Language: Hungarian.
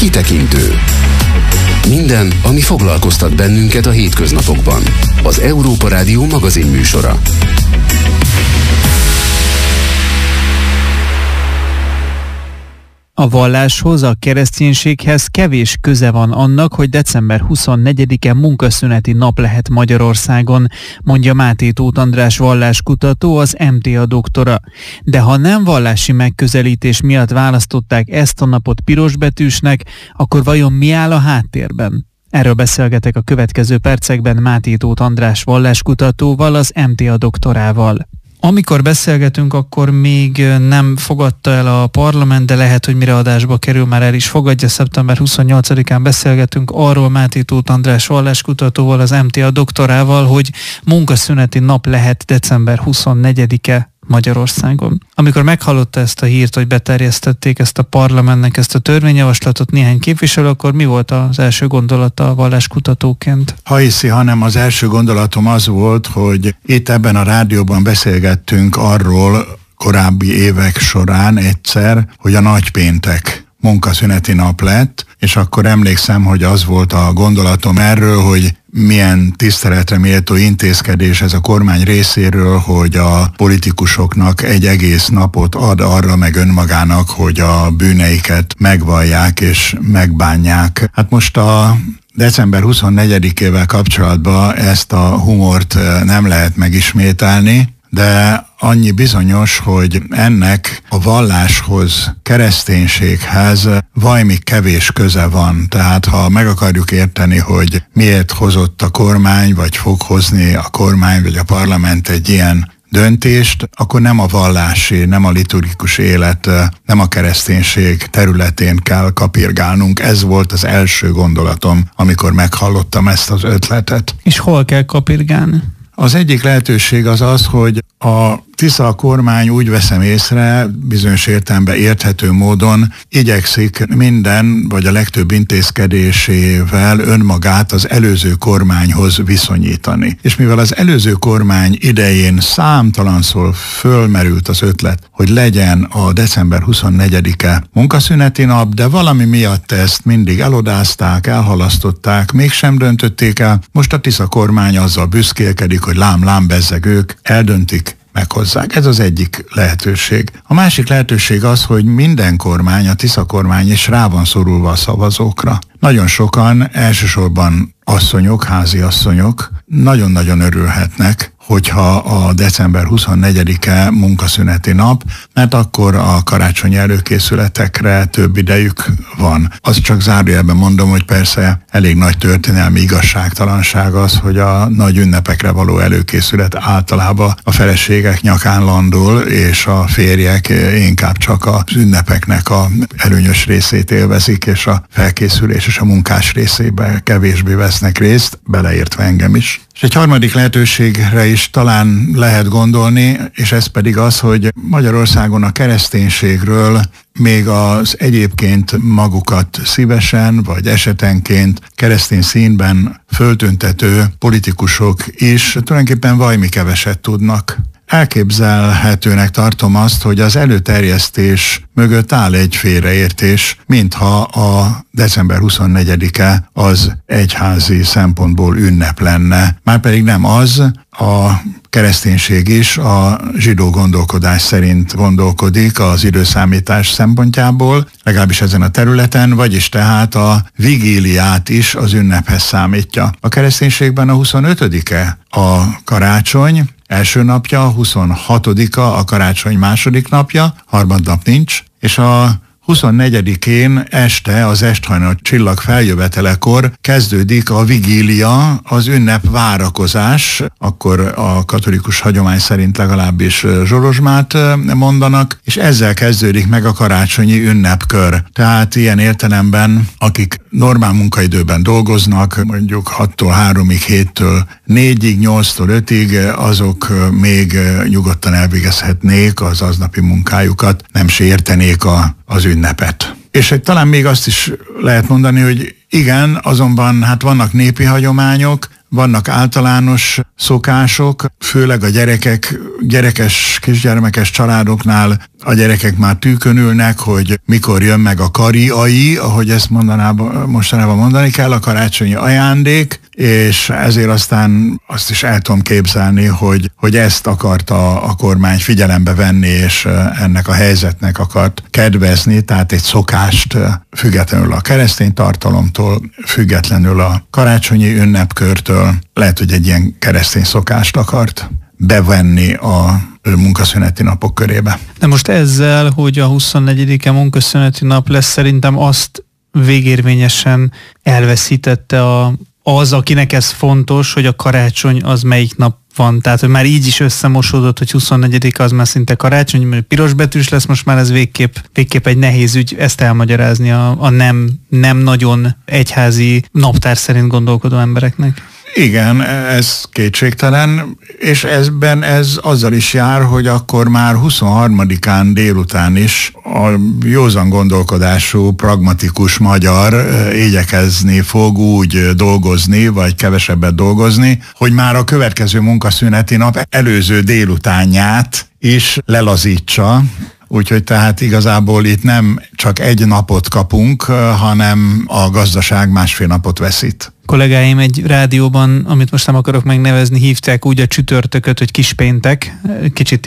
Kitekintő. Minden, ami foglalkoztat bennünket a hétköznapokban. Az Európa Rádió magazin műsora. A valláshoz, a kereszténységhez kevés köze van annak, hogy december 24-e munkaszüneti nap lehet Magyarországon, mondja Máté Tóth András valláskutató, az MTA doktora. De ha nem vallási megközelítés miatt választották ezt a napot pirosbetűsnek, akkor vajon mi áll a háttérben? Erről beszélgetek a következő percekben Máté Tóth András valláskutatóval, az MTA doktorával. Amikor beszélgetünk, akkor még nem fogadta el a parlament, de lehet, hogy mire adásba kerül, már el is fogadja. Szeptember 28-án beszélgetünk arról Máté Tóth András valláskutatóval, az MTA doktorával, hogy munkaszüneti nap lehet december 24-e Magyarországon. Amikor meghallotta ezt a hírt, hogy beterjesztették ezt a parlamentnek, ezt a törvényjavaslatot néhány képviselő, akkor mi volt az első gondolata a valláskutatóként? Ha hiszi, hanem az első gondolatom az volt, hogy itt ebben a rádióban beszélgettünk arról korábbi évek során egyszer, hogy a nagypéntek munkaszüneti nap lett, és akkor emlékszem, hogy az volt a gondolatom erről, hogy milyen tiszteletre méltó intézkedés ez a kormány részéről, hogy a politikusoknak egy egész napot ad arra meg önmagának, hogy a bűneiket megvallják és megbánják. Hát most a december 24-ével kapcsolatban ezt a humort nem lehet megismételni, de annyi bizonyos, hogy ennek a valláshoz, kereszténységhez valami kevés köze van. Tehát ha meg akarjuk érteni, hogy miért hozott a kormány, vagy fog hozni a kormány, vagy a parlament egy ilyen döntést, akkor nem a vallási, nem a liturgikus élet, nem a kereszténység területén kell kapirgálnunk. Ez volt az első gondolatom, amikor meghallottam ezt az ötletet. És hol kell kapirgálni? Az egyik lehetőség az az, hogy a Tisza kormány, úgy veszem észre, bizonyos értelemben érthető módon igyekszik minden, vagy a legtöbb intézkedésével önmagát az előző kormányhoz viszonyítani. És mivel az előző kormány idején számtalanszor fölmerült az ötlet, hogy legyen a december 24-e munkaszüneti nap, de valami miatt ezt mindig elodázták, elhalasztották, mégsem döntötték el. Most a Tisza kormány azzal büszkélkedik, hogy lám bezzeg ők, eldöntik, meghozzák. Ez az egyik lehetőség. A másik lehetőség az, hogy minden kormány, a Tisza kormány is rá van szorulva a szavazókra. Nagyon sokan, elsősorban asszonyok, háziasszonyok nagyon-nagyon örülhetnek, hogyha a december 24-e munkaszüneti nap, mert akkor a karácsonyi előkészületekre több idejük van. Azt csak zárójelben mondom, hogy persze elég nagy történelmi igazságtalanság az, hogy a nagy ünnepekre való előkészület általában a feleségek nyakán landol, és a férjek inkább csak az ünnepeknek a előnyös részét élvezik, és a felkészülés és a munkás részében kevésbé vesznek részt, beleértve engem is. És egy harmadik lehetőségre is talán lehet gondolni, és ez pedig az, hogy Magyarországon a kereszténységről még az egyébként magukat szívesen, vagy esetenként keresztény színben föltüntető politikusok is tulajdonképpen valami keveset tudnak. Elképzelhetőnek tartom azt, hogy az előterjesztés mögött áll egy félreértés, mintha a december 24-e az egyházi szempontból ünnep lenne. Márpedig nem az, a kereszténység is a zsidó gondolkodás szerint gondolkodik az időszámítás szempontjából, legalábbis ezen a területen, vagyis tehát a vigíliát is az ünnephez számítja. A kereszténységben a 25-e a karácsony első napja, a 26-a a karácsony második napja, harmadnap nincs, és a 24-én este, az esthajnal csillag feljövetelekor kezdődik a vigília, az ünnep várakozás, akkor a katolikus hagyomány szerint legalábbis zsorozsmát mondanak, és ezzel kezdődik meg a karácsonyi ünnepkör. Tehát ilyen értelemben, akik normál munkaidőben dolgoznak, mondjuk 6-tól 3-ig, 7-től 4-ig, 8-tól 5-ig, azok még nyugodtan elvégezhetnék az aznapi munkájukat, nem sértenék az ünnepet. És talán még azt is lehet mondani, hogy igen, azonban hát vannak népi hagyományok, vannak általános szokások, főleg a gyerekes, kisgyermekes családoknál a gyerekek már tűkön ülnek, hogy mikor jön meg a kariai, ahogy ezt mostanában mondani kell, a karácsonyi ajándék, és ezért aztán azt is el tudom képzelni, hogy ezt akarta a kormány figyelembe venni, és ennek a helyzetnek akart kedvezni, tehát egy szokást függetlenül a keresztény tartalomtól, függetlenül a karácsonyi ünnepkörtől, lehet, hogy egy ilyen keresztény szokást akart bevenni a munkaszüneti napok körébe. De most ezzel, hogy a 24-e munkaszüneti nap lesz, szerintem azt végérvényesen elveszítette az, akinek ez fontos, hogy a karácsony az melyik nap van. Tehát, hogy már így is összemosódott, hogy 24-e az már szinte karácsony, mert piros-betűs lesz, most már ez végképp egy nehéz ügy ezt elmagyarázni a nem nagyon egyházi naptár szerint gondolkodó embereknek. Igen, ez kétségtelen, és ez azzal is jár, hogy akkor már 23-án délután is a józan gondolkodású, pragmatikus magyar igyekezni fog úgy dolgozni, vagy kevesebbet dolgozni, hogy már a következő munkaszüneti nap előző délutánját is lelazítsa. Úgyhogy tehát igazából itt nem csak egy napot kapunk, hanem a gazdaság másfél napot veszít. Kollégáim egy rádióban, amit most nem akarok megnevezni, hívták úgy a csütörtököt, hogy kispéntek. Kicsit